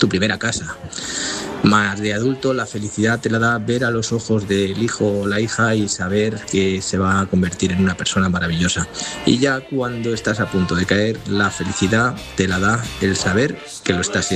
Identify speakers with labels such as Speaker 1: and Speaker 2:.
Speaker 1: tu primera casa. Más de adulto, la felicidad te la da ver a los ojos del hijo o la hija y saber que se va a convertir en una persona maravillosa. Y ya cuando estás a punto de caer, la felicidad te la da el saber que lo estás